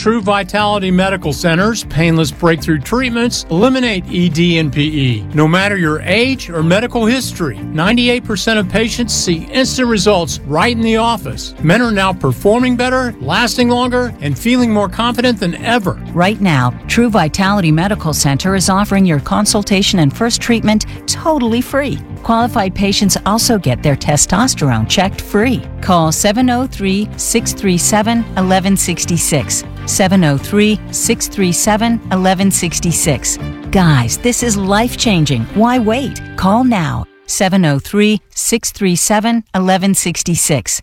True Vitality Medical Center's painless breakthrough treatments eliminate ED and PE. No matter your age or medical history, 98% of patients see instant results right in the office. Men are now performing better, lasting longer, and feeling more confident than ever. Right now, True Vitality Medical Center is offering your consultation and first treatment totally free. Qualified patients also get their testosterone checked free. Call 703-637-1166. 703-637-1166. Guys, this is life-changing. Why wait? Call now. 703-637-1166.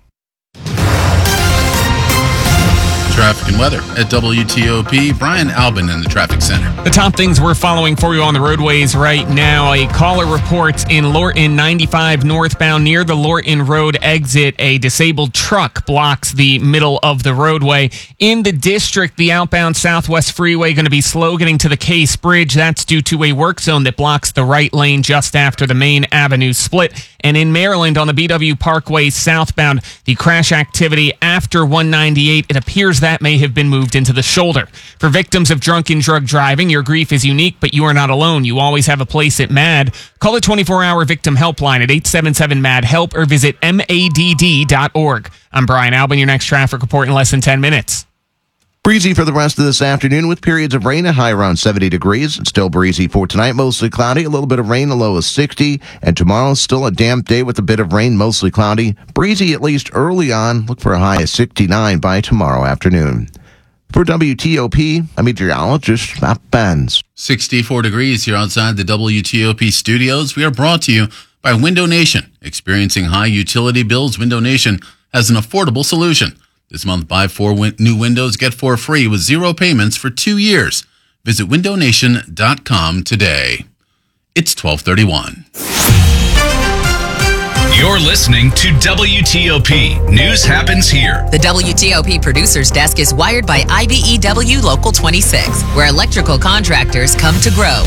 Traffic and weather at WTOP. Brian Albin in the traffic center. The top things we're following for you on the roadways right now. A caller reports in Lorton 95 northbound near the Lorton Road exit, a disabled truck blocks the middle of the roadway. In the district, the outbound Southwest Freeway going to be slow getting to the Case Bridge. That's due to a work zone that blocks the right lane just after the main avenue split. And in Maryland on the BW Parkway southbound, the crash activity after 198, it appears that may have been moved into the shoulder. For victims of drunken drug driving, your grief is unique, but you are not alone. You always have a place at MAD. Call the 24-hour victim helpline at 877-MAD-HELP or visit madd.org. I'm Brian Albin, your next traffic report in less than 10 minutes. Breezy for the rest of this afternoon with periods of rain, a high around 70 degrees. It's still breezy for tonight, mostly cloudy, a little bit of rain, a low of 60. And tomorrow, still a damp day with a bit of rain, mostly cloudy. Breezy at least early on. Look for a high of 69 by tomorrow afternoon. For WTOP, I'm meteorologist Matt Benz. 64 degrees here outside the WTOP studios. We are brought to you by Window Nation. Experiencing high utility bills, Window Nation has an affordable solution. This month, buy 4 new windows, get 4 free with 0 payments for 2 years. Visit windownation.com today. It's 12:31. You're listening to WTOP. News happens here. The WTOP Producers Desk is wired by IBEW Local 26, where electrical contractors come to grow.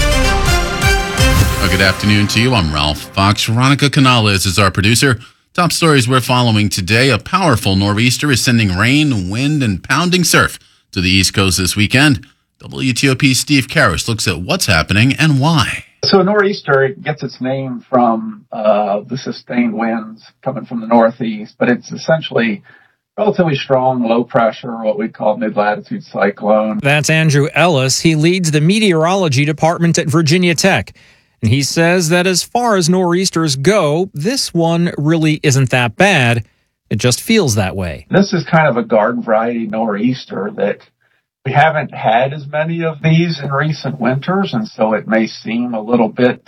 Well, good afternoon to you. I'm Ralph Fox. Veronica Canales is our producer. Top stories we're following today. A powerful nor'easter is sending rain, wind, and pounding surf to the East Coast this weekend. WTOP's Steve Karish looks at what's happening and why. So a nor'easter, it gets its name from the sustained winds coming from the northeast, but it's essentially relatively strong, low pressure, what we call mid-latitude cyclone. That's Andrew Ellis. He leads the meteorology department at Virginia Tech. And he says that as far as nor'easters go, this one really isn't that bad. It just feels that way. This is kind of a garden variety nor'easter that we haven't had as many of these in recent winters, and so it may seem a little bit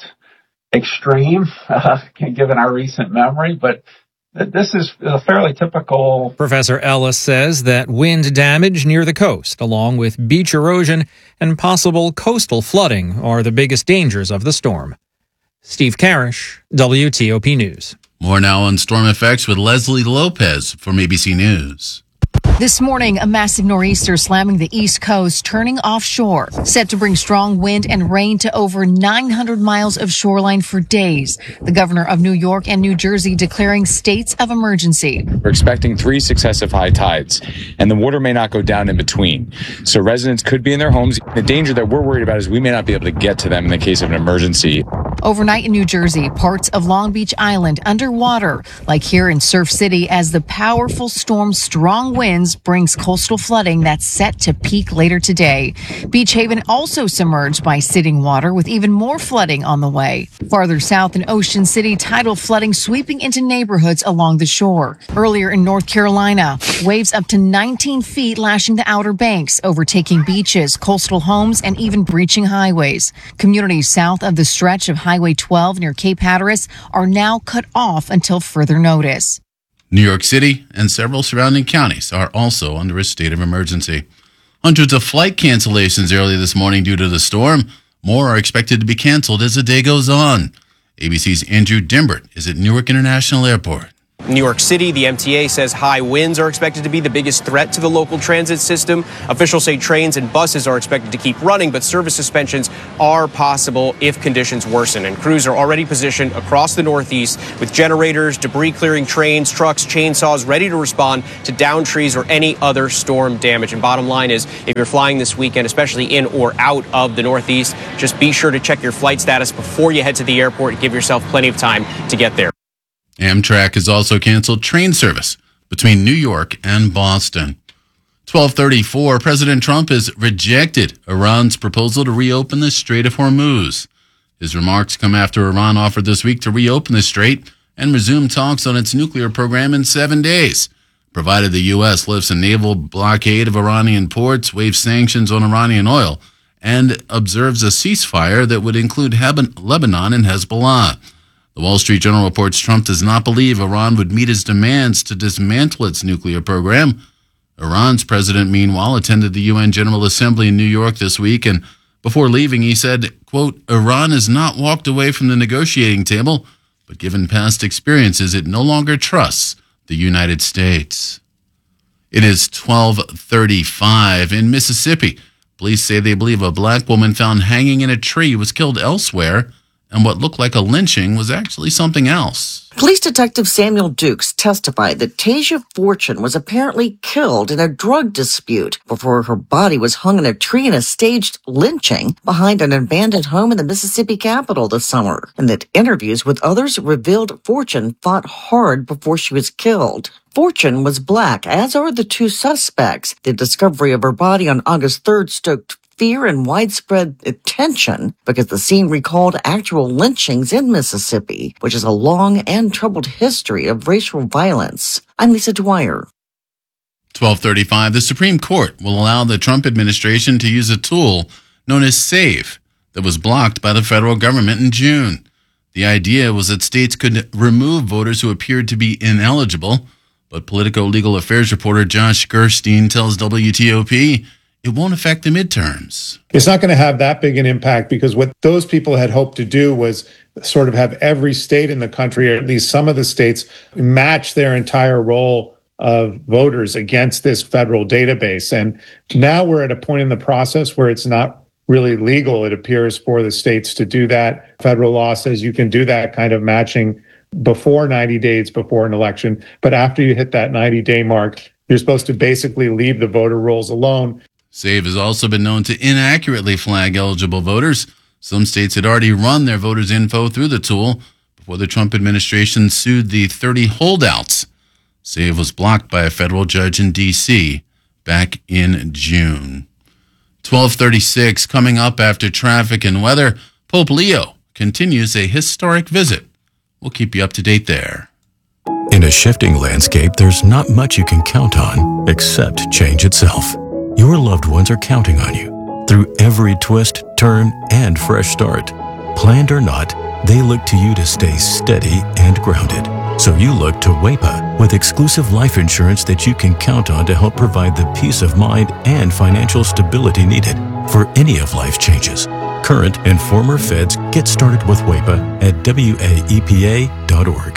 extreme given our recent memory, but this is a fairly typical. Professor Ellis says that wind damage near the coast, along with beach erosion and possible coastal flooding, are the biggest dangers of the storm. Steve Karish, WTOP News. More now on storm effects with Leslie Lopez from ABC News. This morning, a massive nor'easter slamming the East Coast, turning offshore, set to bring strong wind and rain to over 900 miles of shoreline for days. The governor of New York and New Jersey declaring states of emergency. We're expecting 3 successive high tides, and the water may not go down in between. So residents could be in their homes. The danger that we're worried about is we may not be able to get to them in the case of an emergency. Overnight in New Jersey, parts of Long Beach Island underwater, like here in Surf City, as the powerful storm's strong winds brings coastal flooding that's set to peak later today. Beach Haven also submerged by sitting water with even more flooding on the way. Farther south in Ocean City, tidal flooding sweeping into neighborhoods along the shore. Earlier in North Carolina, waves up to 19 feet lashing the Outer Banks, overtaking beaches, coastal homes, and even breaching highways. Communities south of the stretch of Highway 12 near Cape Hatteras are now cut off until further notice. New York City and several surrounding counties are also under a state of emergency. Hundreds of flight cancellations early this morning due to the storm. More are expected to be canceled as the day goes on. ABC's Andrew Dimbert is at Newark International Airport. New York City, the MTA says high winds are expected to be the biggest threat to the local transit system. Officials say trains and buses are expected to keep running, but service suspensions are possible if conditions worsen. And crews are already positioned across the Northeast with generators, debris clearing trains, trucks, chainsaws ready to respond to downed trees or any other storm damage. And bottom line is, if you're flying this weekend, especially in or out of the Northeast, just be sure to check your flight status before you head to the airport and give yourself plenty of time to get there. Amtrak has also canceled train service between New York and Boston. 12:34, President Trump has rejected Iran's proposal to reopen the Strait of Hormuz. His remarks come after Iran offered this week to reopen the strait and resume talks on its nuclear program in 7 days, provided the U.S. lifts a naval blockade of Iranian ports, waives sanctions on Iranian oil, and observes a ceasefire that would include Lebanon and Hezbollah. The Wall Street Journal reports Trump does not believe Iran would meet his demands to dismantle its nuclear program. Iran's president, meanwhile, attended the UN General Assembly in New York this week, and before leaving, he said, quote, Iran has not walked away from the negotiating table, but given past experiences, it no longer trusts the United States. It is 12:35 in Mississippi. Police say they believe a black woman found hanging in a tree was killed elsewhere, and what looked like a lynching was actually something else. Police Detective Samuel Dukes testified that Tasia Fortune was apparently killed in a drug dispute before her body was hung in a tree in a staged lynching behind an abandoned home in the Mississippi capital this summer, and that interviews with others revealed Fortune fought hard before she was killed. Fortune was black, as are the two suspects. The discovery of her body on August 3rd stoked fear and widespread attention because the scene recalled actual lynchings in Mississippi, which has a long and troubled history of racial violence. I'm Lisa Dwyer. 12:35, the Supreme Court will allow the Trump administration to use a tool known as SAVE that was blocked by the federal government in June. The idea was that states could remove voters who appeared to be ineligible, but Politico legal affairs reporter Josh Gerstein tells WTOP it won't affect the midterms. It's not going to have that big an impact because what those people had hoped to do was sort of have every state in the country, or at least some of the states, match their entire roll of voters against this federal database. And now we're at a point in the process where it's not really legal, it appears, for the states to do that. Federal law says you can do that kind of matching before 90 days before an election. But after you hit that 90-day mark, you're supposed to basically leave the voter rolls alone. SAVE has also been known to inaccurately flag eligible voters. Some states had already run their voters' info through the tool before the Trump administration sued the 30 holdouts. SAVE was blocked by a federal judge in D.C. back in June. 12:36, coming up after traffic and weather, Pope Leo continues a historic visit. We'll keep you up to date there. In a shifting landscape, there's not much you can count on except change itself. Your loved ones are counting on you through every twist, turn, and fresh start. Planned or not, they look to you to stay steady and grounded. So you look to WAEPA with exclusive life insurance that you can count on to help provide the peace of mind and financial stability needed for any of life's changes. Current and former feds get started with WAEPA at WAEPA.org.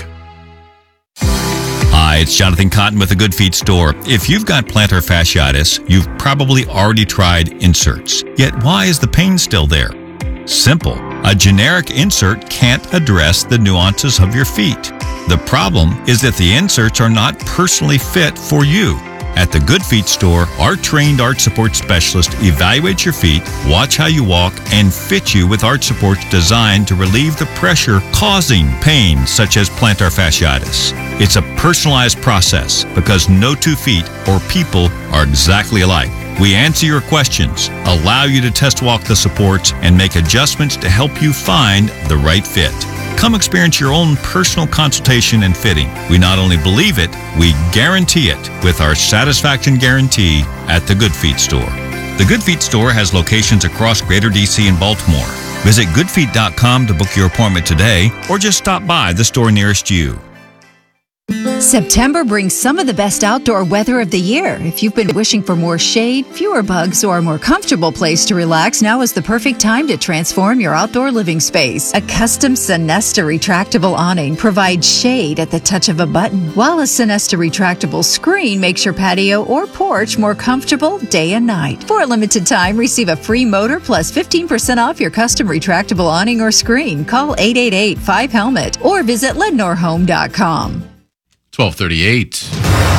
Hi, it's Jonathan Cotton with the Good Feet Store. If you've got plantar fasciitis, you've probably already tried inserts. Yet why is the pain still there? Simple. A generic insert can't address the nuances of your feet. The problem is that the inserts are not personally fit for you. At the Good Feet Store, our trained arch support specialist evaluates your feet, watch how you walk, and fit you with arch supports designed to relieve the pressure causing pain such as plantar fasciitis. It's a personalized process because no two feet or people are exactly alike. We answer your questions, allow you to test walk the supports, and make adjustments to help you find the right fit. Come experience your own personal consultation and fitting. We not only believe it, we guarantee it with our satisfaction guarantee at the Good Feet Store. The Good Feet Store has locations across Greater DC and Baltimore. Visit goodfeet.com to book your appointment today or just stop by the store nearest you. September brings some of the best outdoor weather of the year. If you've been wishing for more shade, fewer bugs, or a more comfortable place to relax, now is the perfect time to transform your outdoor living space. A custom Sonesta retractable awning provides shade at the touch of a button, while a Sonesta retractable screen makes your patio or porch more comfortable day and night. For a limited time, receive a free motor plus 15% off your custom retractable awning or screen. Call 888-5HELMET or visit LednorHome.com. 1238.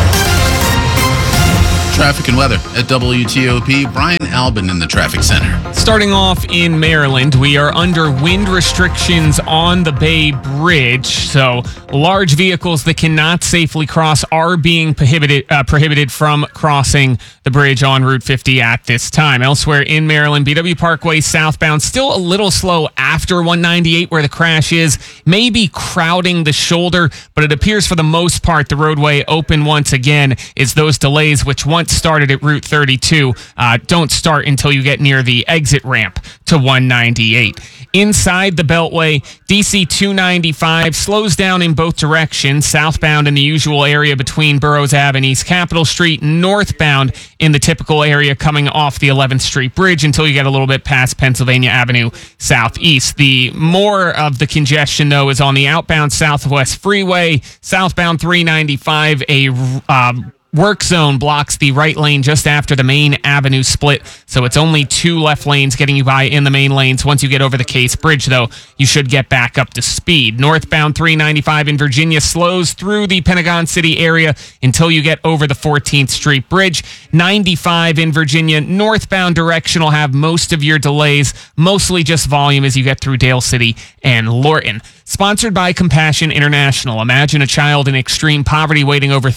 Traffic and weather at WTOP. Brian Albin in the traffic center. Starting off in Maryland, we are under wind restrictions on the Bay Bridge. So large vehicles that cannot safely cross are being prohibited from crossing the bridge on Route 50 at this time. Elsewhere in Maryland, BW Parkway southbound still a little slow after 198 where the crash is. Maybe crowding the shoulder, but it appears for the most part the roadway open once again is those delays which once started at Route 32 don't start until you get near the exit ramp to 198. Inside the Beltway, DC 295 slows down in both directions, southbound in the usual area between Burroughs Ave and East Capitol Street, northbound in the typical area coming off the 11th Street Bridge until you get a little bit past Pennsylvania Avenue southeast. The more of the congestion, though, is on the outbound Southwest Freeway, southbound 395, work zone blocks the right lane just after the main avenue split, so it's only 2 left lanes getting you by in the main lanes. Once you get over the Case Bridge, though, you should get back up to speed. Northbound 395 in Virginia slows through the Pentagon City area until you get over the 14th Street Bridge. 95 in Virginia, northbound direction will have most of your delays, mostly just volume as you get through Dale City and Lorton. Sponsored by Compassion International. Imagine a child in extreme poverty waiting over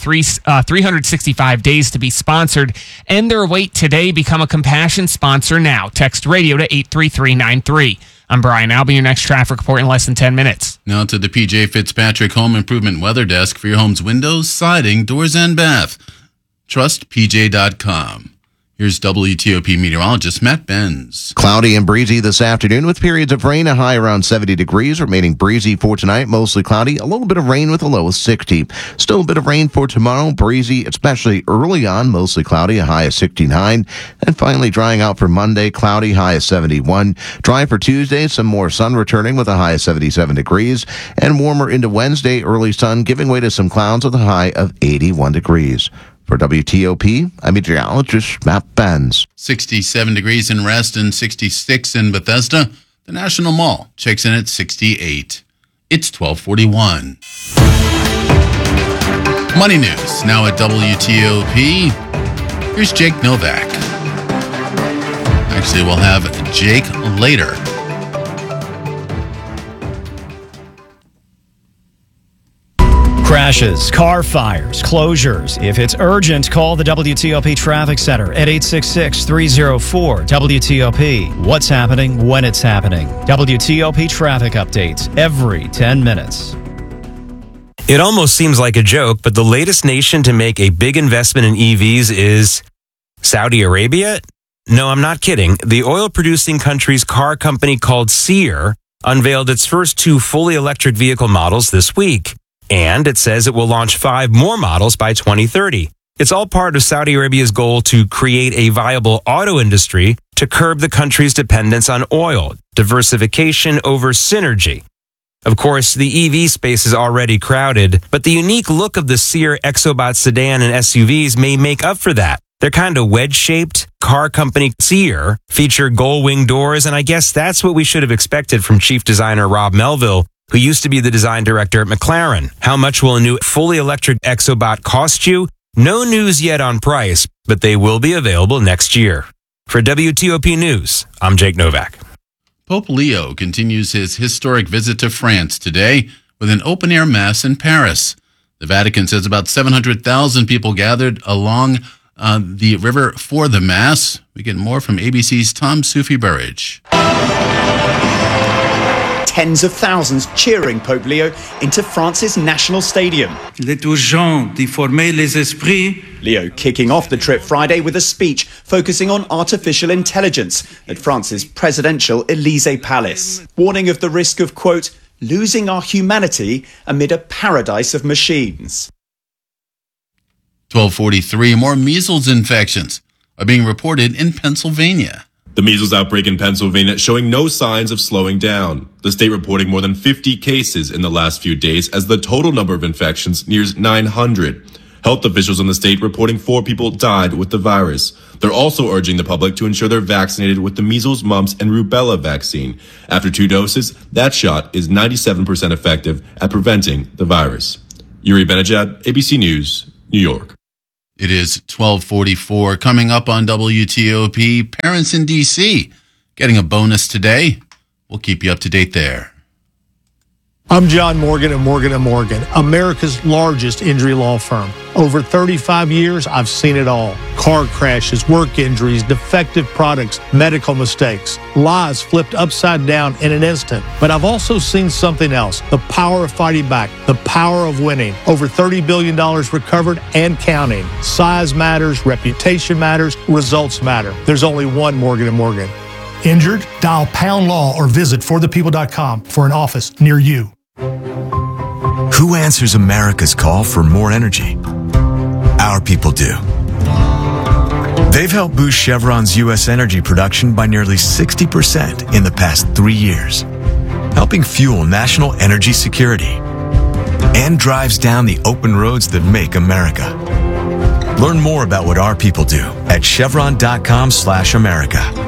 365 days to be sponsored. End their wait today. Become a Compassion sponsor now. Text radio to 83393. I'm Brian Albin, your next traffic report in less than 10 minutes. Now to the PJ Fitzpatrick Home Improvement Weather Desk for your home's windows, siding, doors, and bath. Trust PJ.com. Here's WTOP meteorologist Matt Benz. Cloudy and breezy this afternoon with periods of rain, a high around 70 degrees, remaining breezy for tonight, mostly cloudy, a little bit of rain with a low of 60. Still a bit of rain for tomorrow, breezy, especially early on, mostly cloudy, a high of 69. And finally drying out for Monday, cloudy, high of 71. Dry for Tuesday, some more sun returning with a high of 77 degrees. And warmer into Wednesday, early sun giving way to some clouds with a high of 81 degrees. For WTOP, I'm meteorologist Matt Benz. 67 degrees in Reston, 66 in Bethesda. The National Mall checks in at 68. It's 1241. Money news now at WTOP. Here's Jake Novak. Actually, we'll have Jake later. Crashes, car fires, closures. If it's urgent, call the WTOP Traffic Center at 866-304-WTOP. What's happening when it's happening. WTOP traffic updates every 10 minutes. It almost seems like a joke, but the latest nation to make a big investment in EVs is Saudi Arabia? No, I'm not kidding. The oil-producing country's car company called Seer unveiled its first 2 fully electric vehicle models this week. And it says it will launch 5 more models by 2030. It's all part of Saudi Arabia's goal to create a viable auto industry to curb the country's dependence on oil, diversification over synergy. Of course, the EV space is already crowded, but the unique look of the Seer Exobot sedan and SUVs may make up for that. They're kind of wedge-shaped. Car company Seer feature gull-wing doors, and I guess that's what we should have expected from chief designer Rob Melville, who used to be the design director at McLaren. How much will a new fully electric Exobot cost you? No news yet on price, but they will be available next year. For WTOP News, I'm Jake Novak. Pope Leo continues his historic visit to France today with an open-air mass in Paris. The Vatican says about 700,000 people gathered along the river for the mass. We get more from ABC's Tom Sufi Burridge. Tens of thousands cheering Pope Leo into France's national stadium. Il est urgent d'y former les esprits. Leo kicking off the trip Friday with a speech focusing on artificial intelligence at France's presidential Élysée Palace, warning of the risk of, quote, losing our humanity amid a paradise of machines. 12:43, more measles infections are being reported in Pennsylvania. The measles outbreak in Pennsylvania showing no signs of slowing down. The state reporting more than 50 cases in the last few days as the total number of infections nears 900. Health officials in the state reporting 4 people died with the virus. They're also urging the public to ensure they're vaccinated with the measles, mumps, and rubella vaccine. After 2 doses, that shot is 97% effective at preventing the virus. Yuri Benajad, ABC News, New York. It is 12:44. Coming up on WTOP, parents in D.C. getting a bonus today. We'll keep you up to date there. I'm John Morgan at Morgan & Morgan, America's largest injury law firm. Over 35 years, I've seen it all. Car crashes, work injuries, defective products, medical mistakes, lives flipped upside down in an instant. But I've also seen something else, the power of fighting back, the power of winning. Over $30 billion recovered and counting. Size matters, reputation matters, results matter. There's only one Morgan & Morgan. Injured? Dial pound law or visit forthepeople.com for an office near you. Who answers America's call for more energy? Our people do. They've helped boost Chevron's U.S. energy production by nearly 60% in the past 3 years, helping fuel national energy security and drives down the open roads that make America. Learn more about what our people do at chevron.com/America.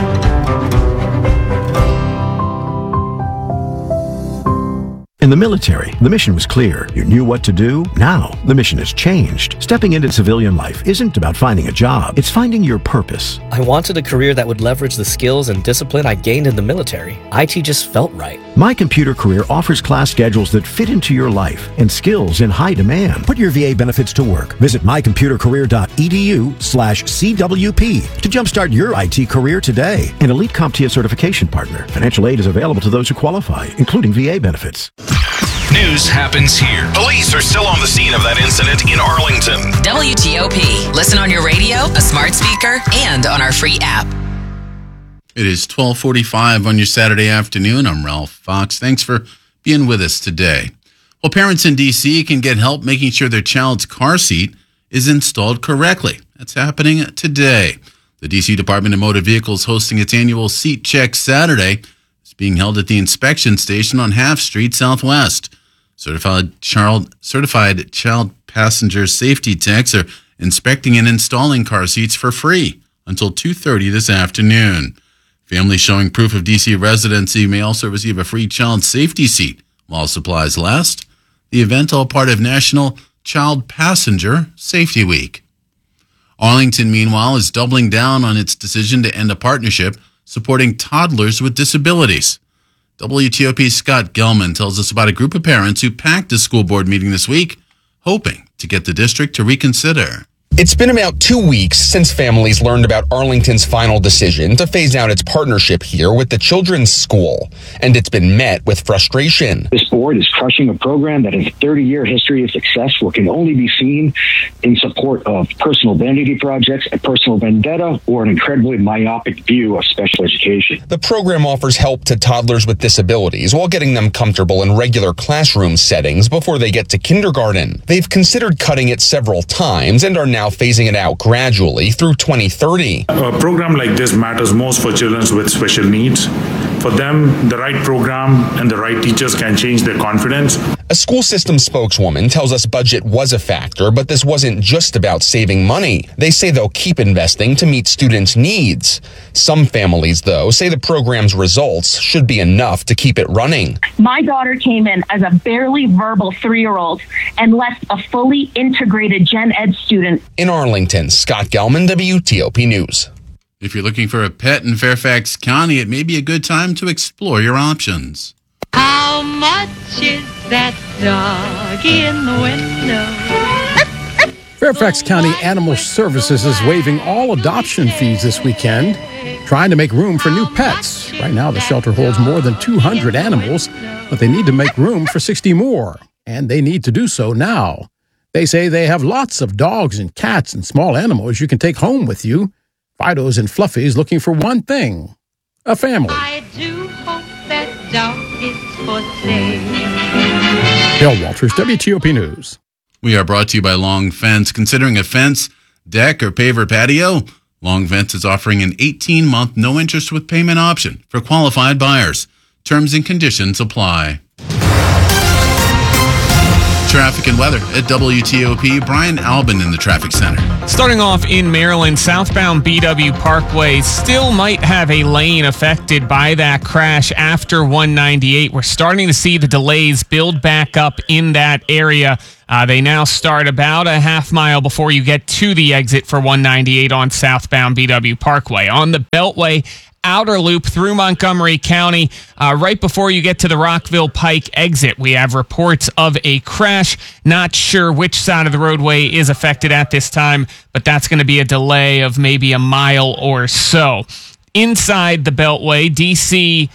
In the military, the mission was clear. You knew what to do. Now, the mission has changed. Stepping into civilian life isn't about finding a job. It's finding your purpose. I wanted a career that would leverage the skills and discipline I gained in the military. IT just felt right. My Computer Career offers class schedules that fit into your life and skills in high demand. Put your VA benefits to work. Visit mycomputercareer.edu/CWP to jumpstart your IT career today. An elite CompTIA certification partner. Financial aid is available to those who qualify, including VA benefits. News happens here. Police are still on the scene of that incident in Arlington. WTOP. Listen on your radio, a smart speaker, and on our free app. It is 12:45 on your Saturday afternoon. I'm Ralph Fox. Thanks for being with us today. Well, parents in D.C. can get help making sure their child's car seat is installed correctly. That's happening today. The D.C. Department of Motor Vehicles hosting its annual Seat Check Saturday. It's being held at the inspection station on Half Street Southwest. Certified child passenger safety techs are inspecting and installing car seats for free until 2:30 this afternoon. Families showing proof of D.C. residency may also receive a free child safety seat while supplies last. The event all part of National Child Passenger Safety Week. Arlington, meanwhile, is doubling down on its decision to end a partnership supporting toddlers with disabilities. WTOP's Scott Gelman tells us about a group of parents who packed a school board meeting this week, hoping to get the district to reconsider. It's been about 2 weeks since families learned about Arlington's final decision to phase out its partnership here with the children's school, and it's been met with frustration. This board is crushing a program that has a 30-year history of success, what can only be seen in support of personal vanity projects, a personal vendetta, or an incredibly myopic view of special education. The program offers help to toddlers with disabilities while getting them comfortable in regular classroom settings before they get to kindergarten. They've considered cutting it several times and are now phasing it out gradually through 2030. A program like this matters most for children with special needs. For them, the right program and the right teachers can change their confidence. A school system spokeswoman tells us budget was a factor, but this wasn't just about saving money. They say they'll keep investing to meet students' needs. Some families, though, say the program's results should be enough to keep it running. My daughter came in as a barely verbal 3-year-old and left a fully integrated gen ed student. In Arlington, Scott Gelman, WTOP News. If you're looking for a pet in Fairfax County, it may be a good time to explore your options. How much is that dog in the window? Fairfax County Animal Services is waiving all adoption fees this weekend, trying to make room for new pets. Right now, the shelter holds more than 200 animals, but they need to make room for 60 more, and they need to do so now. They say they have lots of dogs and cats and small animals you can take home with you. Fido's and Fluffy's looking for one thing, a family. I do hope that dog is for sale. Bill Walters, WTOP News. We are brought to you by Long Fence. Considering a fence, deck, or paver patio, Long Fence is offering an 18-month no-interest with payment option for qualified buyers. Terms and conditions apply. Traffic and weather at WTOP. Brian Albin in the traffic center. Starting off in Maryland, southbound BW Parkway still might have a lane affected by that crash after 198. We're starting to see the delays build back up in that area. They now start about a half mile before you get to the exit for 198 on southbound BW Parkway. On the Beltway, outer loop through Montgomery County, right before you get to the Rockville Pike exit, we have reports of a crash. Not sure which side of the roadway is affected at this time, but that's going to be a delay of maybe a mile or so. Inside the Beltway, DC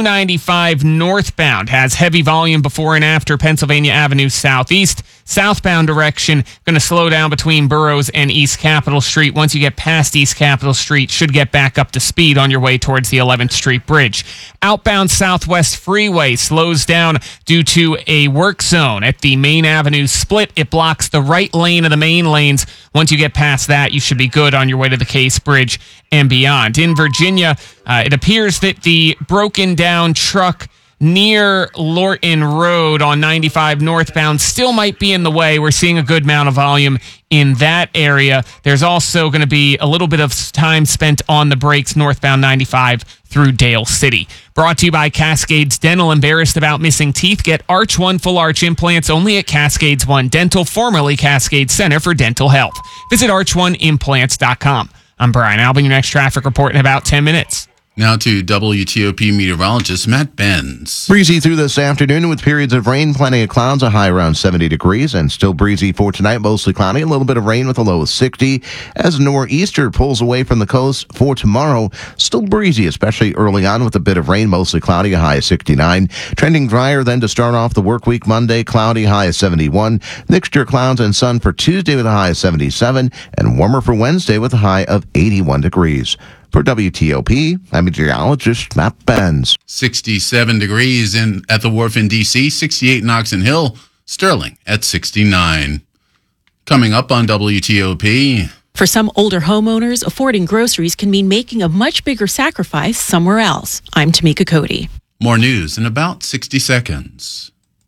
295 northbound has heavy volume before and after Pennsylvania Avenue Southeast. Southbound direction going to slow down between Burroughs and East Capitol Street. Once you get past East Capitol Street, should get back up to speed on your way towards the 11th Street Bridge. Outbound Southwest Freeway slows down due to a work zone at the Main Avenue split. It blocks the right lane of the main lanes. Once you get past that, you should be good on your way to the Case Bridge and beyond. In Virginia, it appears that the broken down truck near Lorton Road on 95 northbound still might be in the way. We're seeing a good amount of volume in that area. There's also going to be a little bit of time spent on the brakes northbound 95 through Dale City. Brought to you by Cascades Dental. Embarrassed about missing teeth? Get Arch One full arch implants only at Cascades One Dental, formerly Cascades Center for Dental Health. Visit arch1implants.com. I'm Brian Albin, your next traffic report in about 10 minutes. Now to WTOP meteorologist Matt Benz. Breezy through this afternoon with periods of rain, plenty of clouds, a high around 70 degrees, and still breezy for tonight, mostly cloudy, a little bit of rain with a low of 60. As nor'easter pulls away from the coast for tomorrow, still breezy, especially early on with a bit of rain, mostly cloudy, a high of 69. Trending drier then to start off the work week Monday, cloudy, high of 71. Mixture of clouds and sun for Tuesday with a high of 77, and warmer for Wednesday with a high of 81 degrees. For WTOP, I'm meteorologist Matt Benz. 67 degrees at the Wharf in D.C., 68 in Oxon Hill, Sterling at 69. Coming up on WTOP. For some older homeowners, affording groceries can mean making a much bigger sacrifice somewhere else. I'm Tamika Cody. More news in about 60 seconds.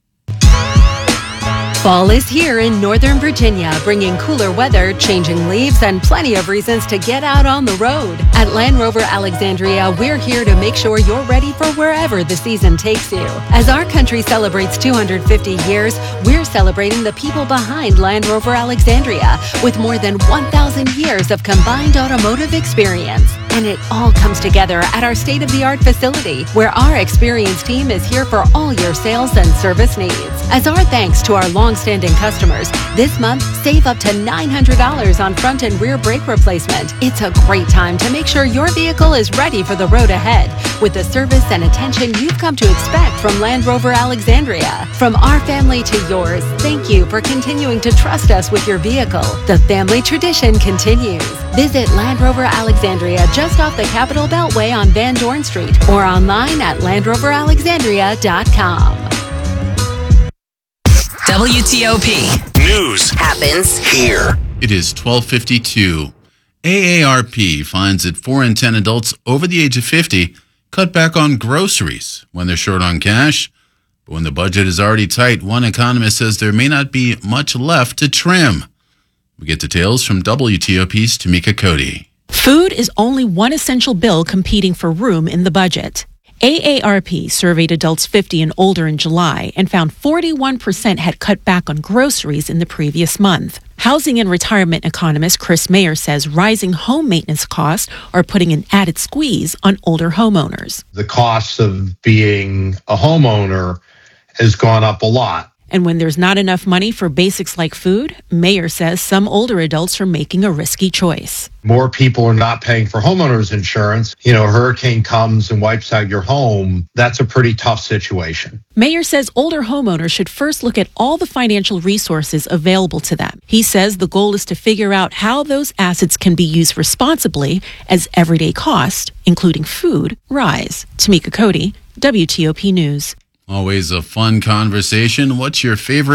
Fall is here in Northern Virginia, bringing cooler weather, changing leaves, and plenty of reasons to get out on the road. At Land Rover Alexandria, we're here to make sure you're ready for wherever the season takes you. As our country celebrates 250 years, we're celebrating the people behind Land Rover Alexandria with more than 1,000 years of combined automotive experience. And it all comes together at our state-of-the-art facility, where our experienced team is here for all your sales and service needs. As our thanks to our long-standing customers, this month, save up to $900 on front and rear brake replacement. It's a great time to make sure your vehicle is ready for the road ahead with the service and attention you've come to expect from Land Rover Alexandria. From our family to yours, thank you for continuing to trust us with your vehicle. The family tradition continues. Visit Land Rover Alexandria just off the Capitol Beltway on Van Dorn Street or online at LandRoverAlexandria.com. WTOP. News happens here. It is 12:52. AARP finds that 4 in 10 adults over the age of 50 cut back on groceries when they're short on cash. But when the budget is already tight, one economist says there may not be much left to trim. We get details from WTOP's Tamika Cody. Food is only one essential bill competing for room in the budget. AARP surveyed adults 50 and older in July and found 41% had cut back on groceries in the previous month. Housing and retirement economist Chris Mayer says rising home maintenance costs are putting an added squeeze on older homeowners. The cost of being a homeowner has gone up a lot. And when there's not enough money for basics like food, Mayer says some older adults are making a risky choice. More people are not paying for homeowners insurance. You know, a hurricane comes and wipes out your home. That's a pretty tough situation. Mayer says older homeowners should first look at all the financial resources available to them. He says the goal is to figure out how those assets can be used responsibly as everyday costs, including food, rise. Tamika Cody, WTOP News. Always a fun conversation. What's your favorite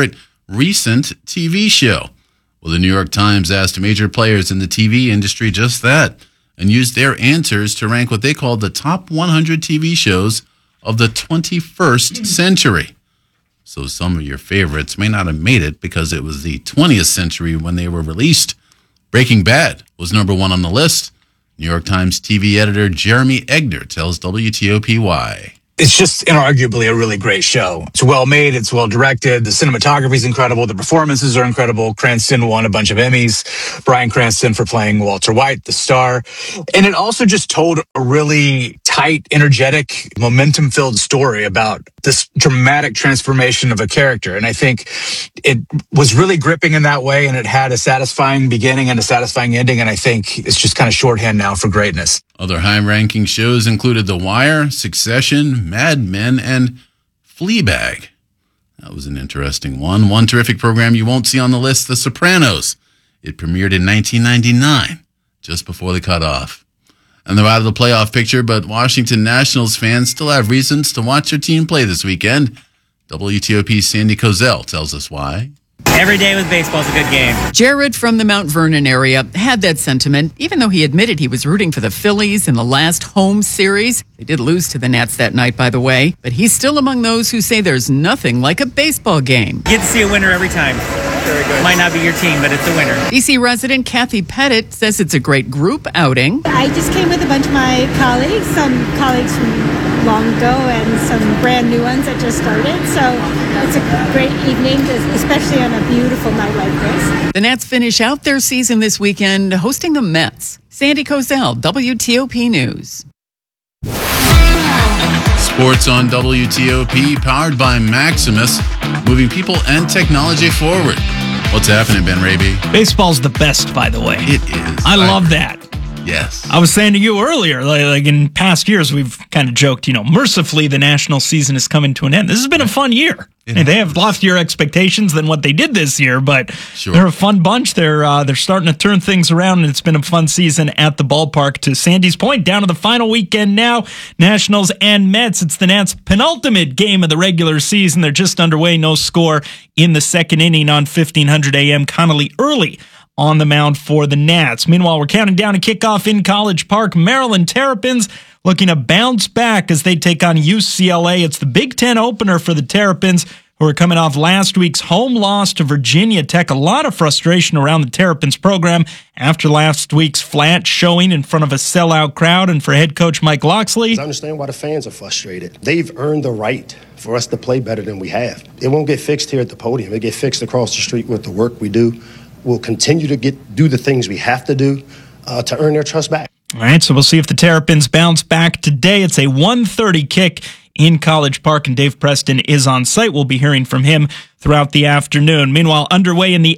recent TV show? Well, the New York Times asked major players in the TV industry just that and used their answers to rank what they called the top 100 TV shows of the 21st century. So some of your favorites may not have made it because it was the 20th century when they were released. Breaking Bad was number 1 on the list. New York Times TV editor Jeremy Egner tells WTOP why. It's just inarguably a really great show. It's well made. It's well directed. The cinematography is incredible. The performances are incredible. Cranston won a bunch of Emmys. Bryan Cranston for playing Walter White, the star. And it also just told a really tight, energetic, momentum-filled story about this dramatic transformation of a character. And I think it was really gripping in that way, and it had a satisfying beginning and a satisfying ending, and I think it's just kind of shorthand now for greatness. Other high-ranking shows included The Wire, Succession, Mad Men, and Fleabag. That was an interesting one. One terrific program you won't see on the list, The Sopranos. It premiered in 1999, just before the cutoff. And they're out of the playoff picture, but Washington Nationals fans still have reasons to watch their team play this weekend. WTOP's Sandy Kozel tells us why. Every day with baseball is a good game. Jared from the Mount Vernon area had that sentiment, even though he admitted he was rooting for the Phillies in the last home series. They did lose to the Nats that night, by the way, but he's still among those who say there's nothing like a baseball game. You get to see a winner every time. Very good. Might not be your team, but it's a winner. DC resident Kathy Pettit says it's a great group outing. I just came with a bunch of my colleagues, some colleagues from long ago and some brand new ones that just started. So it's a great evening, especially on a beautiful night like this. The Nats finish out their season this weekend hosting the Mets. Sandy Kozel, WTOP News. Sports on WTOP, powered by Maximus, moving people and technology forward. What's happening, Ben Raby? Baseball's the best, by the way. It is. I love that. Yes. I was saying to you earlier, like in past years, we've kind of joked, mercifully the national season is coming to an end. This has been a fun year. And they have loftier expectations than what they did this year, but they're a fun bunch. They're starting to turn things around, and it's been a fun season at the ballpark. To Sandy's point, down to the final weekend now, Nationals and Mets. It's the Nats' penultimate game of the regular season. They're just underway, no score in the second inning on 1500 AM. Connolly early on the mound for the Nats. Meanwhile, we're counting down to kickoff in College Park. Maryland Terrapins looking to bounce back as they take on UCLA. It's the Big Ten opener for the Terrapins, who are coming off last week's home loss to Virginia Tech. A lot of frustration around the Terrapins program after last week's flat showing in front of a sellout crowd. And for head coach Mike Loxley, I understand why the fans are frustrated. They've earned the right for us to play better than we have. It won't get fixed here at the podium. It get fixed across the street with the work we do. We'll continue to do the things we have to do to earn their trust back. All right, so we'll see if the Terrapins bounce back today. It's a 1:30 kick in College Park, and Dave Preston is on site. We'll be hearing from him throughout the afternoon. Meanwhile, underway in the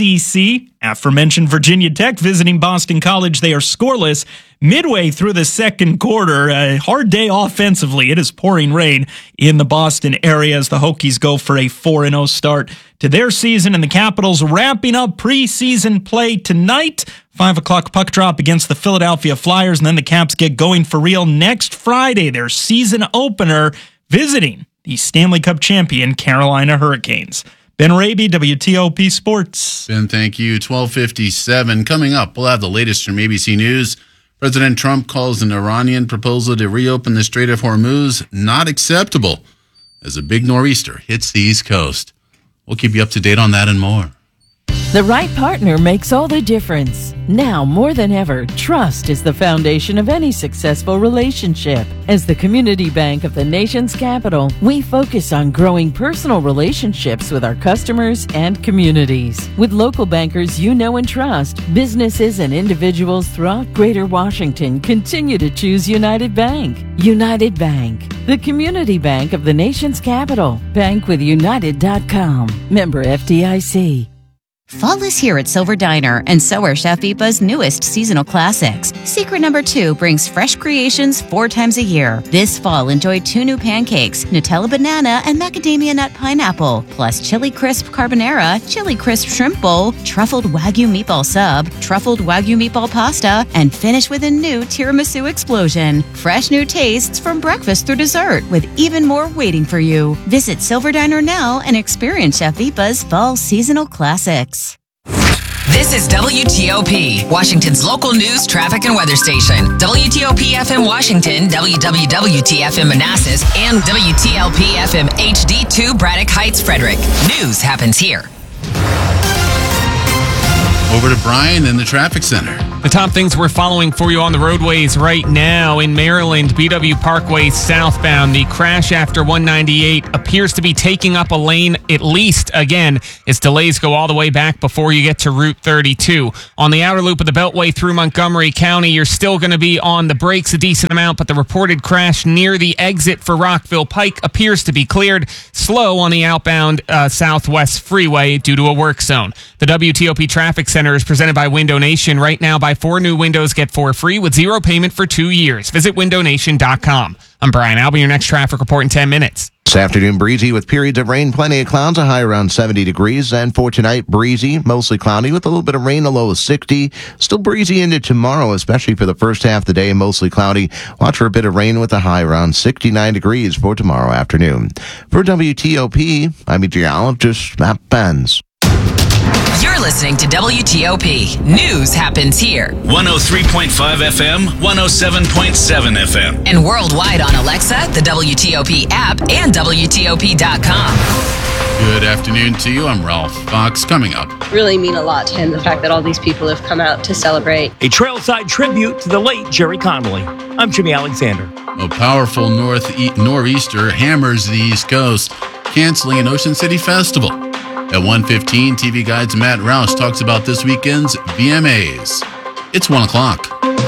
ACC, aforementioned Virginia Tech visiting Boston College. They are scoreless midway through the second quarter. A hard day offensively. It is pouring rain in the Boston area as the Hokies go for a 4-0 start to their season, and the Capitals wrapping up preseason play tonight. 5 o'clock puck drop against the Philadelphia Flyers, and then the Caps get going for real next Friday, their season opener, visiting the Stanley Cup champion Carolina Hurricanes. Ben Raby, WTOP Sports. Ben, thank you. 12:57. Coming up, we'll have the latest from ABC News. President Trump calls an Iranian proposal to reopen the Strait of Hormuz not acceptable as a big nor'easter hits the East Coast. We'll keep you up to date on that and more. The right partner makes all the difference. Now more than ever, trust is the foundation of any successful relationship. As the community bank of the nation's capital, we focus on growing personal relationships with our customers and communities. With local bankers you know and trust, businesses and individuals throughout Greater Washington continue to choose United Bank. United Bank, the community bank of the nation's capital. Bankwithunited.com. Member FDIC. Fall is here at Silver Diner, and so are Chef Ipa's newest seasonal classics. Secret number 2 brings fresh creations 4 times a year. This fall, enjoy 2 new pancakes, Nutella banana and macadamia nut pineapple, plus chili crisp carbonara, chili crisp shrimp bowl, truffled Wagyu meatball sub, truffled Wagyu meatball pasta, and finish with a new tiramisu explosion. Fresh new tastes from breakfast through dessert, with even more waiting for you. Visit Silver Diner now and experience Chef Ipa's fall seasonal classics. This is WTOP, Washington's local news, traffic, and weather station. WTOP FM Washington, WWWT-FM Manassas, and WTLP FM HD2 Braddock Heights, Frederick. News happens here. Over to Brian in the traffic center. The top things we're following for you on the roadways right now. In Maryland, BW Parkway southbound, the crash after 198 appears to be taking up a lane at least again as delays go all the way back before you get to Route 32. On the outer loop of the Beltway through Montgomery County, you're still going to be on the brakes a decent amount, but the reported crash near the exit for Rockville Pike appears to be cleared. Slow on the outbound Southwest Freeway due to a work zone. The WTOP Traffic Center is presented by Window Nation. Right now, buy 4 new windows, get 4 free with 0 payment for 2 years. Visit windownation.com. I'm Brian Alba, your next traffic report in 10 minutes. This afternoon, breezy with periods of rain, plenty of clouds, a high around 70 degrees. And for tonight, breezy, mostly cloudy with a little bit of rain, a low of 60. Still breezy into tomorrow, especially for the first half of the day, mostly cloudy. Watch for a bit of rain with a high around 69 degrees for tomorrow afternoon. For WTOP, I'm meteorologist Matt Benz. You're listening to WTOP. News happens here. 103.5 FM, 107.7 FM. And worldwide on Alexa, the WTOP app, and WTOP.com. Good afternoon to you. I'm Ralph Fox. Coming up. Really mean a lot to him, the fact that all these people have come out to celebrate. A trailside tribute to the late Jerry Connolly. I'm Jimmy Alexander. A powerful nor'easter hammers the East Coast, canceling an Ocean City festival. At 1:15, TV Guide's Matt Roush talks about this weekend's VMAs. It's 1 o'clock.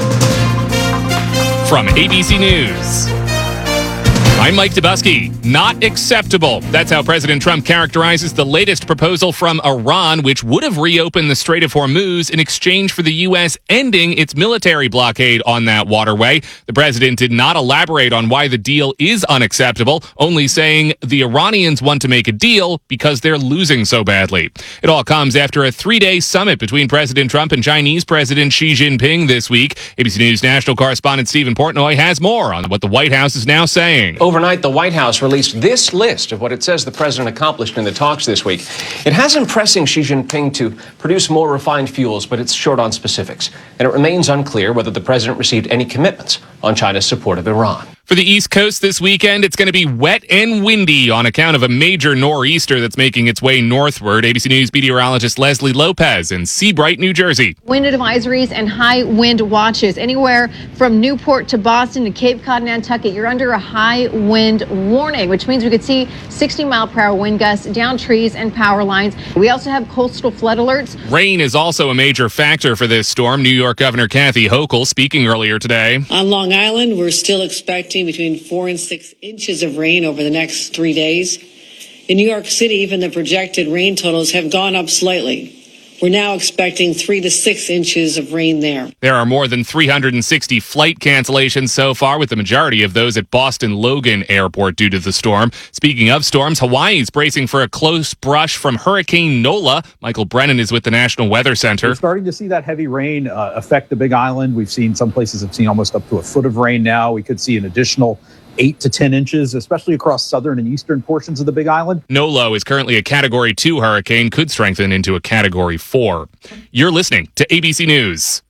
From ABC News, I'm Mike Dubusky. Not acceptable. That's how President Trump characterizes the latest proposal from Iran, which would have reopened the Strait of Hormuz in exchange for the U.S. ending its military blockade on that waterway. The president did not elaborate on why the deal is unacceptable, only saying the Iranians want to make a deal because they're losing so badly. It all comes after a 3-day summit between President Trump and Chinese President Xi Jinping this week. ABC News national correspondent Stephen Portnoy has more on what the White House is now saying. Overnight, the White House released this list of what it says the president accomplished in the talks this week. It has him pressing Xi Jinping to produce more refined fuels, but it's short on specifics. And it remains unclear whether the president received any commitments on China's support of Iran. For the East Coast this weekend, it's going to be wet and windy on account of a major nor'easter that's making its way northward. ABC News meteorologist Leslie Lopez in Seabright, New Jersey. Wind advisories and high wind watches anywhere from Newport to Boston to Cape Cod, Nantucket. You're under a high wind warning, which means we could see 60-mile-per-hour wind gusts down trees and power lines. We also have coastal flood alerts. Rain is also a major factor for this storm. New York Governor Kathy Hochul speaking earlier today. On Long Island, we're still expecting between 4 and 6 inches of rain over the next 3 days. In New York City, even the projected rain totals have gone up slightly. We're now expecting 3 to 6 inches of rain there. There are more than 360 flight cancellations so far, with the majority of those at Boston Logan Airport due to the storm. Speaking of storms, Hawaii's bracing for a close brush from Hurricane Nola. Michael Brennan is with the National Weather Center. We're starting to see that heavy rain affect the Big Island. We've seen some places have seen almost up to a foot of rain now. We could see an additional 8 to 10 inches, especially across southern and eastern portions of the Big Island. Nola is currently a Category 2 hurricane, could strengthen into a Category 4. You're listening to ABC News.